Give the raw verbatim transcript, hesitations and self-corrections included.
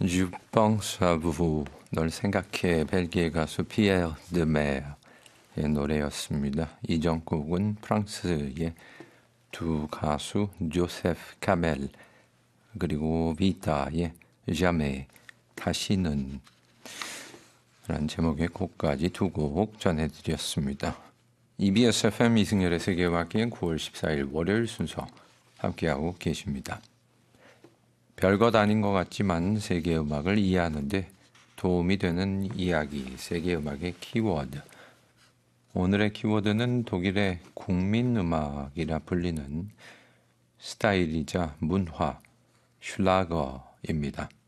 Je pense à vous. 널 생각해. 벨기에 가수 피에르 드메의 노래였습니다. 이전 곡은 프랑스의 두 가수 조세프 카멜 그리고 비타의 jamais 다시는 라는 제목의 곡까지 두 곡 전해드렸습니다. 이비에스 에프엠 이승열의 세계음악기행 구월 십사일 월요일 순서 함께하고 계십니다. 별것 아닌 것 같지만 세계음악을 이해하는 데 도움이 되는 이야기, 세계음악의 키워드. 오늘의 키워드는 독일의 국민음악이라 불리는 스타일이자 문화, 슐라거입니다.